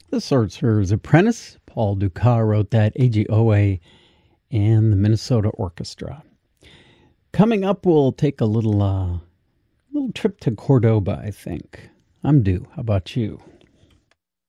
The Sorcerer's Apprentice. Paul Dukas wrote that, AGOA, and the Minnesota Orchestra. Coming up, we'll take a little trip to Cordoba, I think. I'm due. How about you?